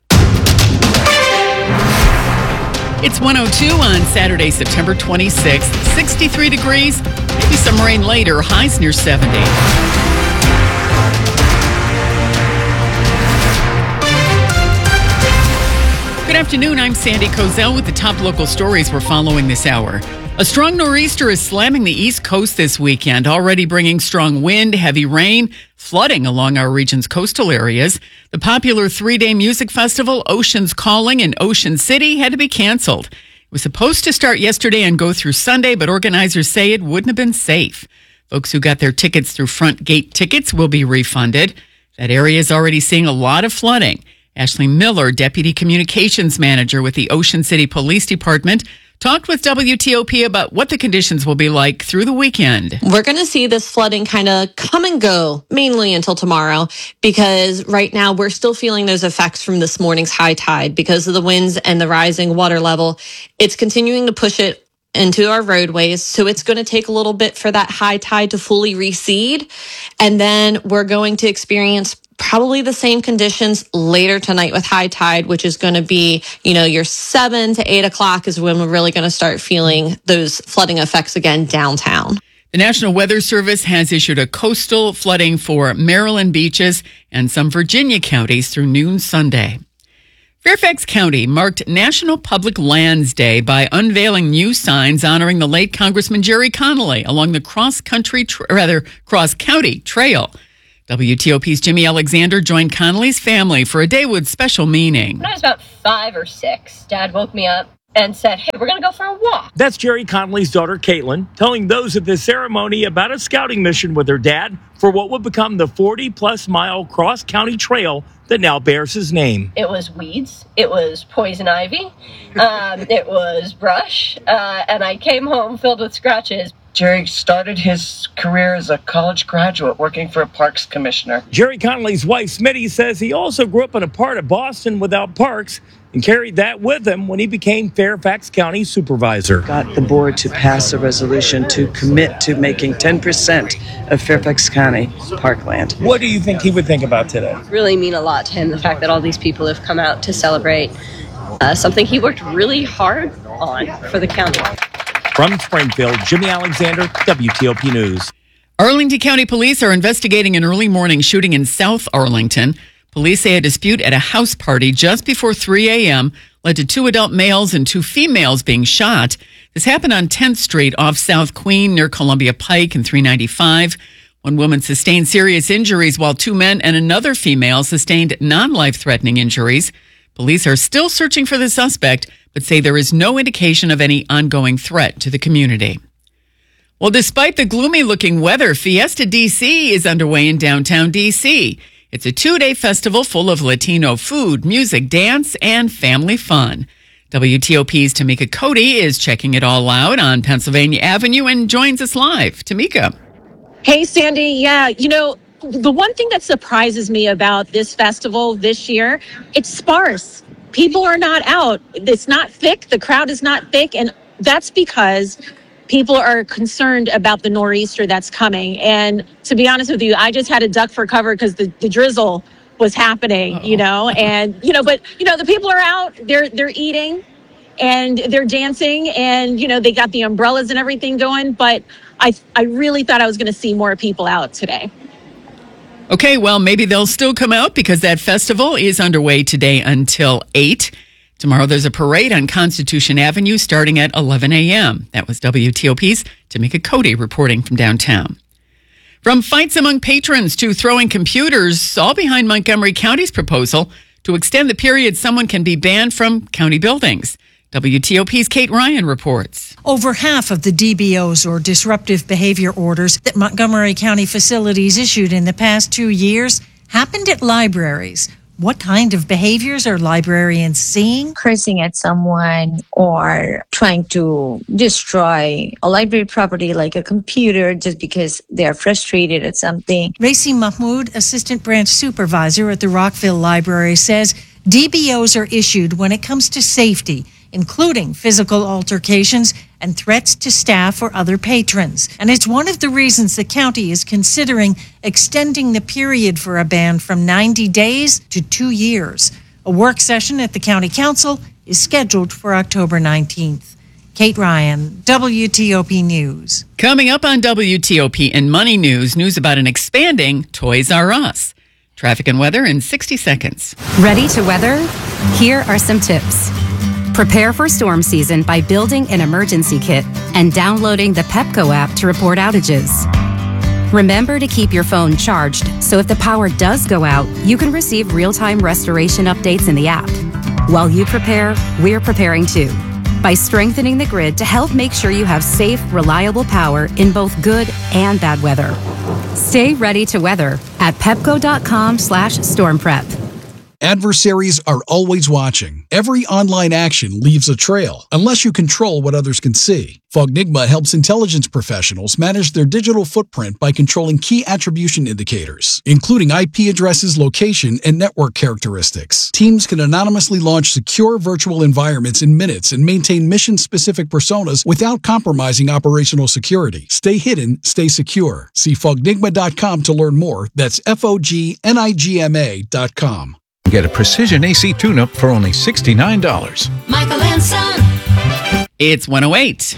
It's 102 on Saturday, September 26th. 63 degrees, maybe some rain later, highs near 70. Good afternoon, I'm Sandy Kozel with the top local stories we're following this hour. A strong nor'easter is slamming the East Coast this weekend, already bringing strong wind, heavy rain, flooding along our region's coastal areas. The popular 3-day music festival, Oceans Calling in Ocean City, had to be canceled. It was supposed to start yesterday and go through Sunday, but organizers say it wouldn't have been safe. Folks who got their tickets through Front Gate Tickets will be refunded. That area is already seeing a lot of flooding. Ashley Miller, Deputy Communications Manager with the Ocean City Police Department, talked with WTOP about what the conditions will be like through the weekend. We're going to see this flooding kind of come and go, mainly until tomorrow, because right now we're still feeling those effects from this morning's high tide because of the winds and the rising water level. It's continuing to push it into our roadways, so it's going to take a little bit for that high tide to fully recede, and then we're going to experience probably the same conditions later tonight with high tide, which is going to be, your 7 to 8 o'clock is when we're really going to start feeling those flooding effects again downtown. The National Weather Service has issued a coastal flooding for Maryland beaches and some Virginia counties through noon Sunday. Fairfax County marked National Public Lands Day by unveiling new signs honoring the late Congressman Jerry Connolly along the cross-county trail. WTOP's Jimmy Alexander joined Connolly's family for a day with special meaning. When I was about 5 or 6, Dad woke me up and said, "Hey, we're going to go for a walk." That's Jerry Connolly's daughter, Caitlin, telling those at the ceremony about a scouting mission with her dad for what would become the 40-plus mile cross-county trail that now bears his name. It was weeds. It was poison ivy. It was brush. And I came home filled with scratches. Jerry started his career as a college graduate working for a parks commissioner. Jerry Connolly's wife, Smitty, says he also grew up in a part of Boston without parks and carried that with him when he became Fairfax County supervisor. Got the board to pass a resolution to commit to making 10% of Fairfax County parkland. What do you think he would think about today? Really mean a lot to him, the fact that all these people have come out to celebrate something he worked really hard on for the county. From Springfield, Jimmy Alexander, WTOP News. Arlington County Police are investigating an early morning shooting in South Arlington. Police say a dispute at a house party just before 3 a.m. led to 2 adult males and 2 females being shot. This happened on 10th Street off South Queen near Columbia Pike and 395. One woman sustained serious injuries while 2 men and another female sustained non-life-threatening injuries. Police are still searching for the suspect, but say there is no indication of any ongoing threat to the community. Well, despite the gloomy-looking weather, Fiesta DC is underway in downtown DC. It's a 2-day festival full of Latino food, music, dance, and family fun. WTOP's Tamika Cody is checking it all out on Pennsylvania Avenue and joins us live. Tamika. Hey, Sandy. Yeah, the one thing that surprises me about this festival this year, it's sparse. People are not out. It's not thick. The crowd is not thick. And that's because people are concerned about the nor'easter that's coming. And to be honest with you, I just had to duck for cover because the drizzle was happening, and, but, the people are out, they're eating and they're dancing and, they got the umbrellas and everything going. But I really thought I was going to see more people out today. Okay, well, maybe they'll still come out because that festival is underway today until 8. Tomorrow there's a parade on Constitution Avenue starting at 11 a.m. That was WTOP's Tamika Cody reporting from downtown. From fights among patrons to throwing computers, all behind Montgomery County's proposal to extend the period someone can be banned from county buildings. WTOP's Kate Ryan reports. Over half of the DBOs, or disruptive behavior orders, that Montgomery County facilities issued in the past 2 years happened at libraries. What kind of behaviors are librarians seeing? Cursing at someone or trying to destroy a library property like a computer just because they're frustrated at something. Racy Mahmoud, assistant branch supervisor at the Rockville Library, says DBOs are issued when it comes to safety, including physical altercations and threats to staff or other patrons. And it's one of the reasons the county is considering extending the period for a ban from 90 days to 2 years. A work session at the county council is scheduled for October 19th. Kate Ryan, WTOP News. Coming up on WTOP and Money News, news about an expanding Toys R Us. Traffic and weather in 60 seconds. Ready to weather? Here are some tips. Prepare for storm season by building an emergency kit and downloading the Pepco app to report outages. Remember to keep your phone charged so if the power does go out, you can receive real-time restoration updates in the app. While you prepare, we're preparing too. by strengthening the grid to help make sure you have safe, reliable power in both good and bad weather. Stay ready to weather at pepco.com/stormprep. Adversaries are always watching. Every online action leaves a trail, unless you control what others can see. Fognigma helps intelligence professionals manage their digital footprint by controlling key attribution indicators, including IP addresses, location, and network characteristics. Teams can anonymously launch secure virtual environments in minutes and maintain mission-specific personas without compromising operational security. Stay hidden, stay secure. See Fognigma.com to learn more. That's FOGNIGMA.com. Get a precision AC tune-up for only $69. Michael and Son. It's 1:08.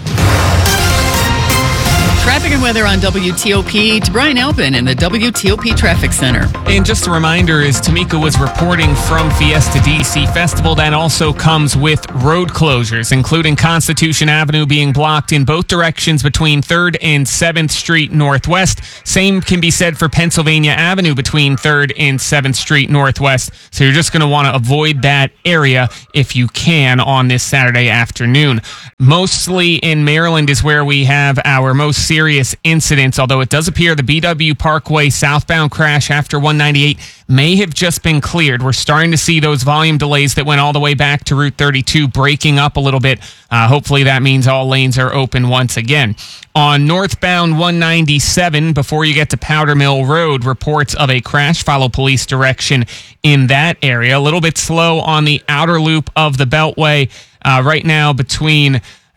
Traffic and weather on WTOP to Brian Albin in the WTOP Traffic Center. And just a reminder, as Tamika was reporting from Fiesta DC Festival, that also comes with road closures, including Constitution Avenue being blocked in both directions between 3rd and 7th Street Northwest. Same can be said for Pennsylvania Avenue between 3rd and 7th Street Northwest. So you're just going to want to avoid that area if you can on this Saturday afternoon. Mostly in Maryland is where we have our most serious incidents, although it does appear the BW Parkway southbound crash after 198 may have just been cleared. We're starting to see those volume delays that went all the way back to Route 32 breaking up a little bit. Hopefully that means all lanes are open once again. On northbound 197, before you get to Powder Mill Road, reports of a crash follow police direction in that area. A little bit slow on the outer loop of the Beltway right now between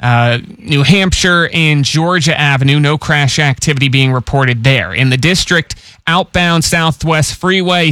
New Hampshire and Georgia Avenue. No crash activity being reported there. In the district, outbound Southwest Freeway,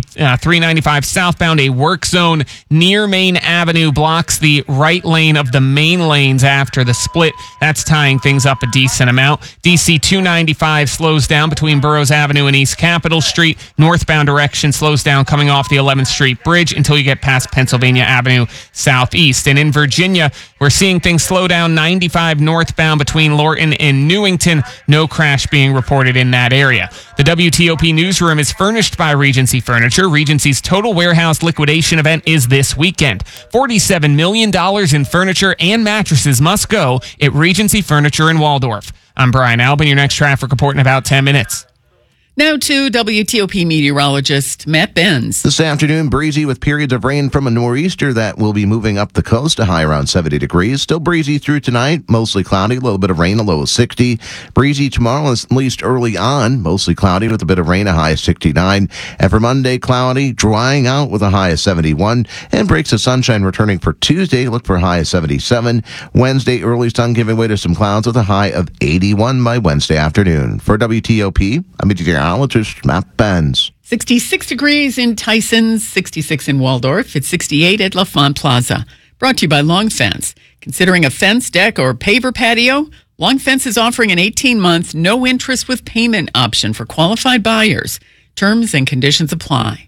395 southbound, a work zone near Main Avenue blocks the right lane of the main lanes after the split. That's tying things up a decent amount. DC 295 slows down between Burroughs Avenue and East Capitol Street. Northbound direction slows down coming off the 11th Street Bridge until you get past Pennsylvania Avenue Southeast. And in Virginia, we're seeing things slow down 95 northbound between Lorton and Newington. No crash being reported in that area. The WTOP newsroom is furnished by Regency Furniture. Regency's total warehouse liquidation event is this weekend. $47 million in furniture and mattresses must go at Regency Furniture in Waldorf. I'm Brian Albin, your next traffic report in about 10 minutes. Now to WTOP meteorologist Matt Benz. This afternoon, breezy with periods of rain from a nor'easter that will be moving up the coast, a high around 70 degrees. Still breezy through tonight, mostly cloudy, a little bit of rain, a low of 60. Breezy tomorrow, at least early on, mostly cloudy with a bit of rain, a high of 69. And for Monday, cloudy, drying out with a high of 71. And breaks of sunshine returning for Tuesday, look for a high of 77. Wednesday, early sun giving way to some clouds with a high of 81 by Wednesday afternoon. For WTOP, I'm meteorologist Matt Benz. 66 degrees in Tysons, 66 in Waldorf. It's 68 at LaFont Plaza. Brought to you by Long Fence. Considering a fence, deck, or paver patio? Long Fence is offering an 18-month, no-interest with payment option for qualified buyers. Terms and conditions apply.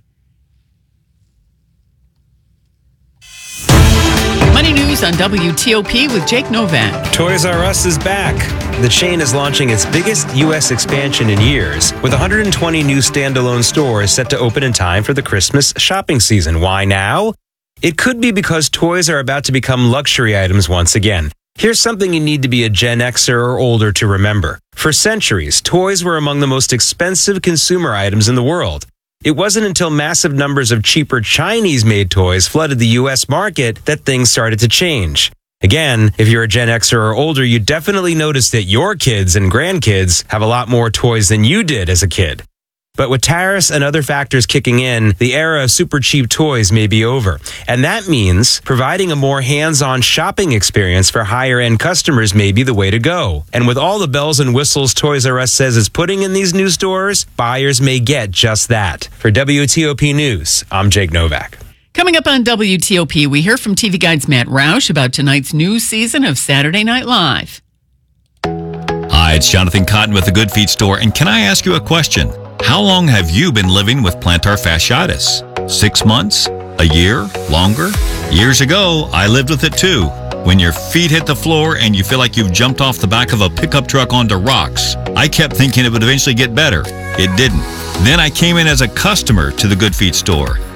Money News on WTOP with Jake Novak. Toys R Us is back. The chain is launching its biggest U.S. expansion in years, with 120 new standalone stores set to open in time for the Christmas shopping season. Why now? It could be because toys are about to become luxury items once again. Here's something you need to be a Gen Xer or older to remember. For centuries, toys were among the most expensive consumer items in the world. It wasn't until massive numbers of cheaper Chinese-made toys flooded the U.S. market that things started to change. Again, if you're a Gen Xer or older, you definitely noticed that your kids and grandkids have a lot more toys than you did as a kid. But with tariffs and other factors kicking in, the era of super cheap toys may be over. And that means providing a more hands-on shopping experience for higher-end customers may be the way to go. And with all the bells and whistles Toys R Us says it's putting in these new stores, buyers may get just that. For WTOP News, I'm Jake Novak. Coming up on WTOP, we hear from TV Guide's Matt Roush about tonight's new season of Saturday Night Live. Hi, it's Jonathan Cotton with the Good Feet Store, and can I ask you a question? How long have you been living with plantar fasciitis? 6 months? A year? Longer? Years ago, I lived with it too. When your feet hit the floor and you feel like you've jumped off the back of a pickup truck onto rocks. I kept thinking it would eventually get better. It didn't. Then I came in as a customer to the Good Feet Store.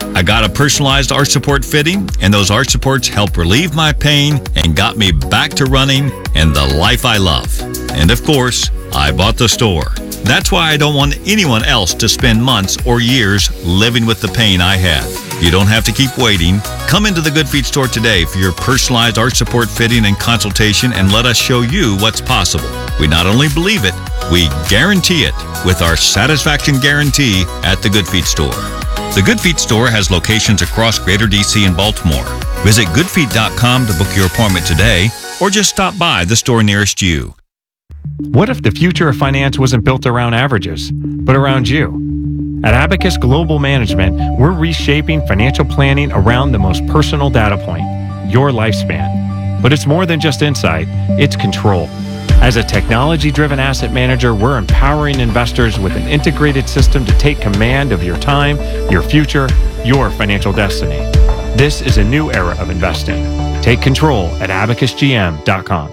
I got a personalized arch support fitting, and those arch supports helped relieve my pain and got me back to running and the life I love. And of course, I bought the store. That's why I don't want anyone else to spend months or years living with the pain I have. You don't have to keep waiting. Come into the Good Feet store today for your personalized arch support fitting and consultation, and let us show you what's possible. We not only believe it, we guarantee it with our satisfaction guarantee at the Good Feet store. The Good Feet store has locations across Greater DC and Baltimore. Visit goodfeet.com to book your appointment today, or just stop by the store nearest you. What if the future of finance wasn't built around averages, but around you? At Abacus Global Management, we're reshaping financial planning around the most personal data point, your lifespan. But it's more than just insight, it's control. As a technology-driven asset manager, we're empowering investors with an integrated system to take command of your time, your future, your financial destiny. This is a new era of investing. Take control at abacusgm.com.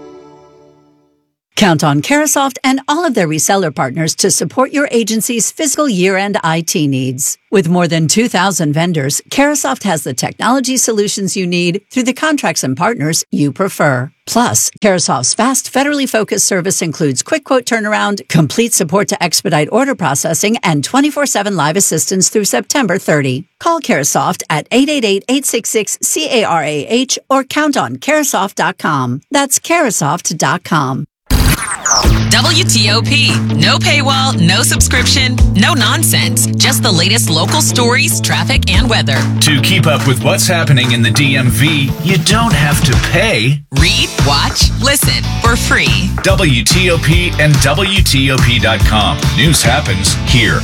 Count on Carasoft and all of their reseller partners to support your agency's fiscal year-end IT needs. With more than 2,000 vendors, Carasoft has the technology solutions you need through the contracts and partners you prefer. Plus, Carasoft's fast, federally focused service includes quick quote turnaround, complete support to expedite order processing, and 24/7 live assistance through September 30. Call Carasoft at 888-866-CARAH or count on Carasoft.com. That's Carasoft.com. WTOP. No paywall, no subscription, no nonsense. Just the latest local stories, traffic, and weather. To keep up with what's happening in the DMV, you don't have to pay. Read, watch, listen for free. WTOP and WTOP.com. News happens here.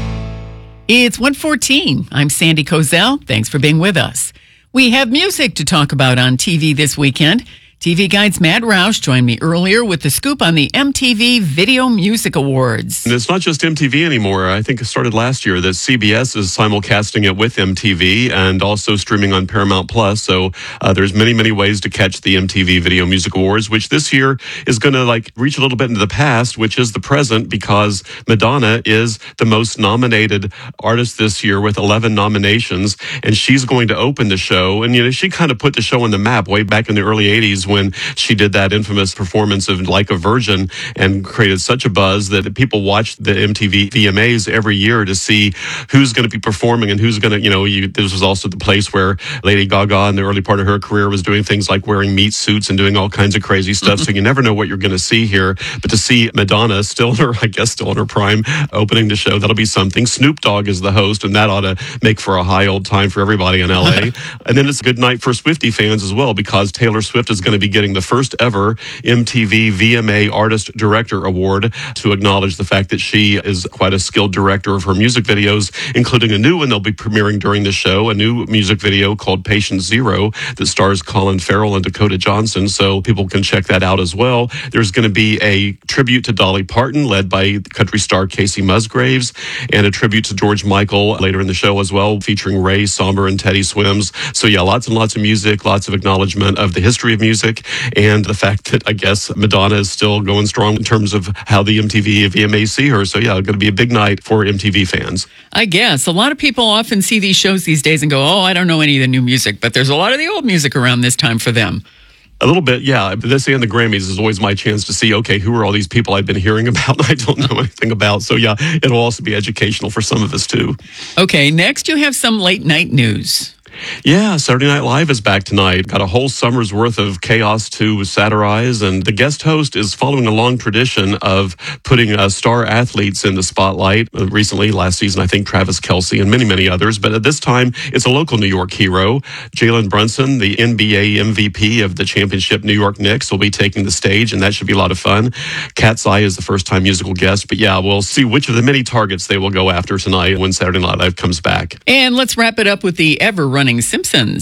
It's 1:14. I'm Sandy Kozel. Thanks for being with us. We have music to talk about on TV this weekend. TV Guide's Matt Roush joined me earlier with the scoop on the MTV Video Music Awards. And it's not just MTV anymore. I think it started last year that CBS is simulcasting it with MTV and also streaming on Paramount Plus. So there's many, many ways to catch the MTV Video Music Awards, which this year is going to reach a little bit into the past, which is the present, because Madonna is the most nominated artist this year with 11 nominations, and she's going to open the show. And, she kind of put the show on the map way back in the early 80s when she did that infamous performance of Like a Virgin and created such a buzz that people watched the MTV VMAs every year to see who's going to be performing and who's going to, this was also the place where Lady Gaga in the early part of her career was doing things like wearing meat suits and doing all kinds of crazy stuff. So you never know what you're going to see here. But to see Madonna still in her prime, opening the show, that'll be something. Snoop Dogg is the host, and that ought to make for a high old time for everybody in LA. And then it's a good night for Swiftie fans as well, because Taylor Swift is going to be getting the first ever MTV VMA Artist Director Award to acknowledge the fact that she is quite a skilled director of her music videos, including a new one they'll be premiering during the show, a new music video called Patient Zero that stars Colin Farrell and Dakota Johnson, so people can check that out as well. There's going to be a tribute to Dolly Parton led by country star Casey Musgraves, and a tribute to George Michael later in the show as well, featuring Ray Somber and Teddy Swims. So yeah, lots and lots of music, lots of acknowledgement of the history of music, and the fact that I guess Madonna is still going strong in terms of how the MTV VMAs see her. So yeah, it's going to be a big night for MTV fans. I guess. A lot of people often see these shows these days and go, oh, I don't know any of the new music, but there's a lot of the old music around this time for them. A little bit, yeah. This and the Grammys is always my chance to see, okay, who are all these people I've been hearing about and I don't know anything about. So yeah, it'll also be educational for some of us too. Okay, next you have some late night news. Yeah, Saturday Night Live is back tonight. Got a whole summer's worth of chaos to satirize, and the guest host is following a long tradition of putting star athletes in the spotlight. Recently, last season, I think Travis Kelce and many, many others, but at this time, it's a local New York hero. Jalen Brunson, the NBA MVP of the championship New York Knicks, will be taking the stage, and that should be a lot of fun. Cat's Eye is the first-time musical guest, but yeah, we'll see which of the many targets they will go after tonight when Saturday Night Live comes back. And let's wrap it up with the ever-running Simpsons.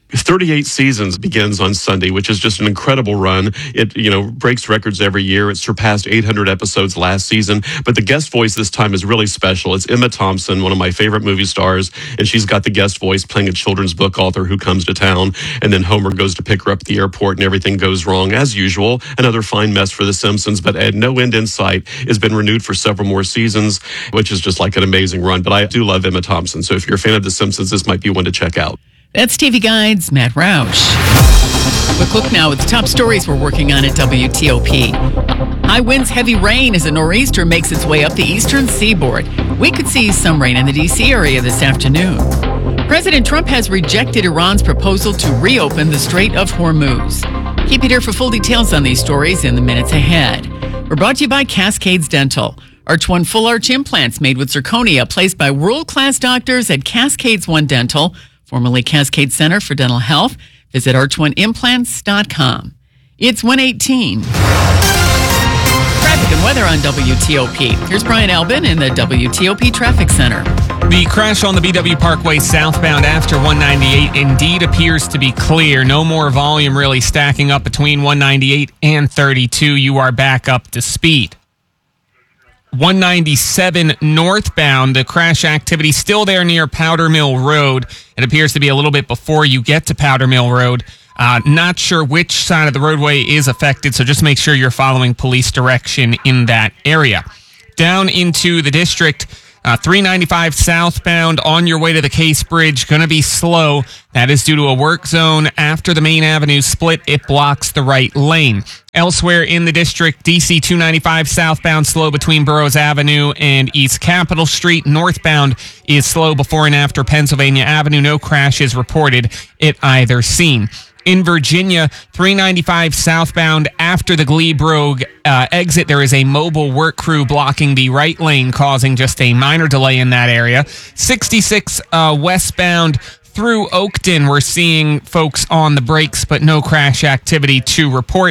38 Seasons begins on Sunday, which is just an incredible run. It, breaks records every year. It surpassed 800 episodes last season. But the guest voice this time is really special. It's Emma Thompson, one of my favorite movie stars, and she's got the guest voice playing a children's book author who comes to town, and then Homer goes to pick her up at the airport, and everything goes wrong as usual. Another fine mess for The Simpsons, but at no end in sight. Has been renewed for several more seasons, which is just like an amazing run. But I do love Emma Thompson, so if you're a fan of The Simpsons, this might be one to check out. That's TV Guide's Matt Roush. Quick look now at the top stories we're working on at WTOP. High winds, heavy rain as a nor'easter makes its way up the eastern seaboard. We could see some rain in the D.C. area this afternoon. President Trump has rejected Iran's proposal to reopen the Strait of Hormuz. Keep it here for full details on these stories in the minutes ahead. We're brought to you by Cascades Dental. Arch One full arch implants made with zirconia placed by world-class doctors at Cascades One Dental, formerly Cascade Center for Dental Health. Visit arch1implants.com. It's 1:18. Traffic and weather on WTOP. Here's Brian Albin in the WTOP Traffic Center. The crash on the BW Parkway southbound after 198 indeed appears to be clear. No more volume really stacking up between 198 and 32. You are back up to speed. 197 northbound, the crash activity still there near Powder Mill Road. It appears to be a little bit before you get to Powder Mill Road. Not sure which side of the roadway is affected, so just make sure you're following police direction in that area. Down into the district, 395 southbound on your way to the Case Bridge, going to be slow. That is due to a work zone after the main avenue split. It blocks the right lane. Elsewhere in the district, DC 295 southbound slow between Burroughs Avenue and East Capitol Street. Northbound is slow before and after Pennsylvania Avenue. No crashes reported at either scene. In Virginia, 395 southbound after the Glebe exit, there is a mobile work crew blocking the right lane, causing just a minor delay in that area. 66 westbound through Oakton, we're seeing folks on the brakes, but no crash activity to report.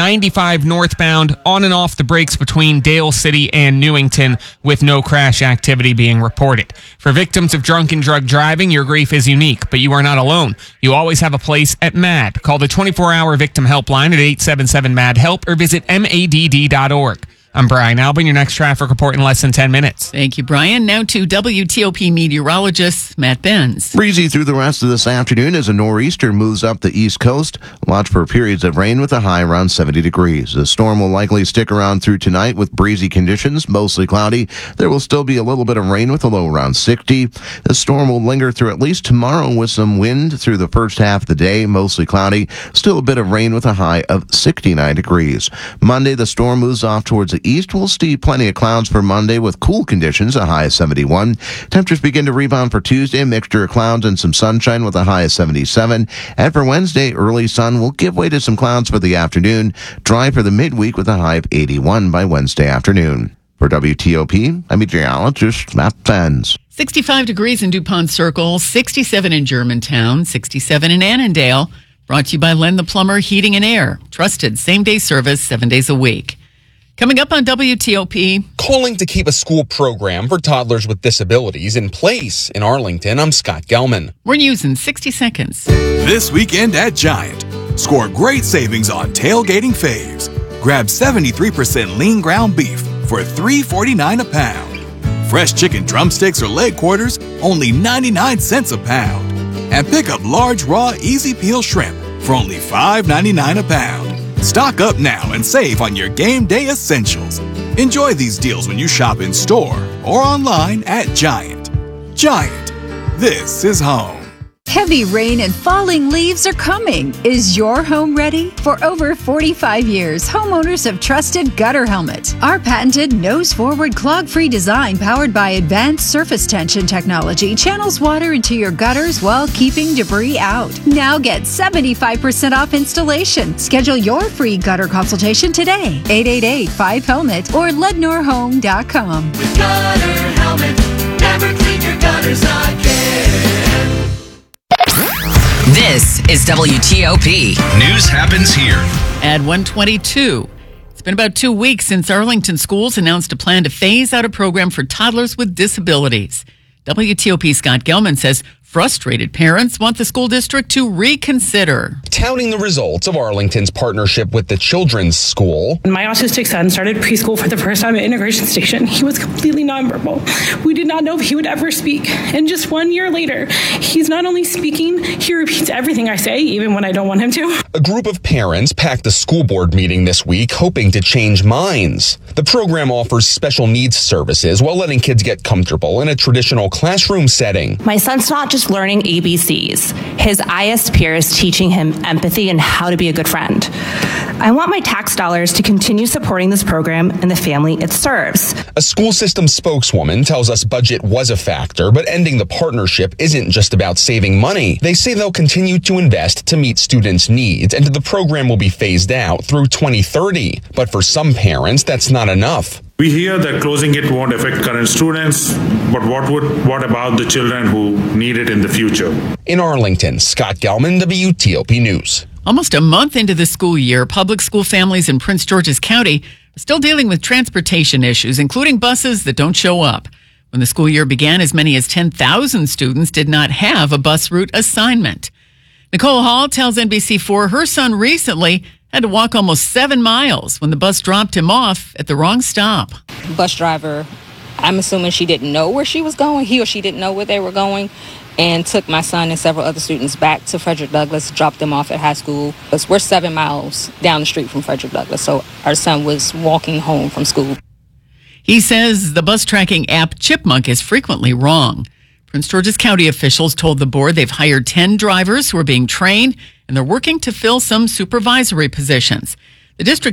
95 northbound on and off the brakes between Dale City and Newington, with no crash activity being reported. For victims of drunken drug driving, your grief is unique, but you are not alone. You always have a place at MAD. Call the 24-hour victim helpline at 877-MAD-HELP or visit MADD.org. I'm Brian Albin, your next traffic report in less than 10 minutes. Thank you, Brian. Now to WTOP meteorologist Matt Benz. Breezy through the rest of this afternoon as a nor'easter moves up the east coast. Watch for periods of rain with a high around 70 degrees. The storm will likely stick around through tonight with breezy conditions, mostly cloudy. There will still be a little bit of rain with a low around 60. The storm will linger through at least tomorrow with some wind through the first half of the day, mostly cloudy. Still a bit of rain with a high of 69 degrees. Monday, the storm moves off towards the east. We'll see plenty of clouds for Monday with cool conditions, a high of 71. Temperatures begin to rebound for Tuesday, a mixture of clouds and some sunshine with a high of 77. And for Wednesday, early sun will give way to some clouds for the afternoon. Dry for the midweek with a high of 81 by Wednesday afternoon. For WTOP, I'm meteorologist Matt Benz. 65 degrees in DuPont Circle, 67 in Germantown, 67 in Annandale. Brought to you by Len the Plumber Heating and Air. Trusted same-day service 7 days a week. Coming up on WTOP. Calling to keep a school program for toddlers with disabilities in place in Arlington, I'm Scott Gelman. We're news in 60 seconds. This weekend at Giant, score great savings on tailgating faves. Grab 73% lean ground beef for $3.49 a pound. Fresh chicken drumsticks or leg quarters, only 99 cents a pound. And pick up large raw easy peel shrimp for only $5.99 a pound. Stock up now and save on your game day essentials. Enjoy these deals when you shop in store or online at Giant. Giant, this is home. Heavy rain and falling leaves are coming. Is your home ready? For over 45 years, homeowners have trusted Gutter Helmet. Our patented nose-forward clog-free design powered by advanced surface tension technology channels water into your gutters while keeping debris out. Now get 75% off installation. Schedule your free gutter consultation today. 888-5HELMET or LednorHome.com. With Gutter Helmet, never clean your gutters again. This is WTOP. News happens here. At 1:22. It's been about 2 weeks since Arlington schools announced a plan to phase out a program for toddlers with disabilities. WTOP Scott Gelman says Frustrated parents want the school district to reconsider. Touting the results of Arlington's partnership with the Children's School. My autistic son started preschool for the first time at Integration Station. He was completely nonverbal. We did not know if he would ever speak. And just 1 year later, he's not only speaking, he repeats everything I say, even when I don't want him to. A group of parents packed the school board meeting this week, hoping to change minds. The program offers special needs services while letting kids get comfortable in a traditional classroom setting. My son's not just learning ABCs. His IS peer is teaching him empathy and how to be a good friend. I want my tax dollars to continue supporting this program and the family it serves. A school system spokeswoman tells us budget was a factor, but ending the partnership isn't just about saving money. They say they'll continue to invest to meet students' needs, and the program will be phased out through 2030. But for some parents, that's not enough. We hear that closing it won't affect current students, but what about the children who need it in the future? In Arlington, Scott Gelman, WTOP News. Almost a month into the school year, public school families in Prince George's County are still dealing with transportation issues, including buses that don't show up. When the school year began, as many as 10,000 students did not have a bus route assignment. Nicole Hall tells NBC4 her son recently had to walk almost 7 miles when the bus dropped him off at the wrong stop. Bus driver, I'm assuming she didn't know where she was going. He or she didn't know where they were going, and took my son and several other students back to Frederick Douglass, dropped them off at high school. Because we're 7 miles down the street from Frederick Douglass, so our son was walking home from school. He says the bus tracking app Chipmunk is frequently wrong. Prince George's County officials told the board they've hired 10 drivers who are being trained, and they're working to fill some supervisory positions. The district